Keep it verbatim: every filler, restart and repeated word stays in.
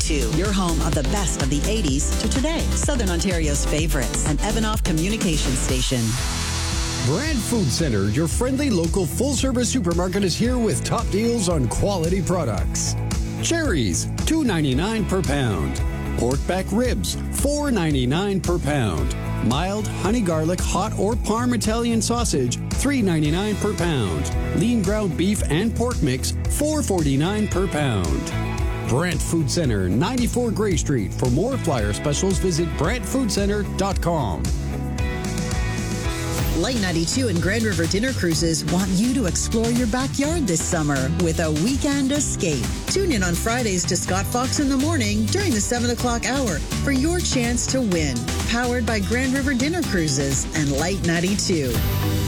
ninety-two, your home of the best of the eighties to today. Southern Ontario's favorites, an Evanoff communication station. Brant Food Center, your friendly local full-service supermarket, is here with top deals on quality products. Cherries, two ninety-nine per pound. Pork back ribs, four ninety-nine per pound. Mild honey garlic hot or parm Italian sausage, three ninety-nine per pound. Lean ground beef and pork mix, four forty-nine per pound. Brant Food Center, ninety-four Gray Street. For more flyer specials, visit brant food center dot com. Light ninety-two and Grand River Dinner Cruises want you to explore your backyard this summer with a weekend escape. Tune in on Fridays to Scott Fox in the Morning during the seven o'clock hour for your chance to win. Powered by Grand River Dinner Cruises and Light ninety-two.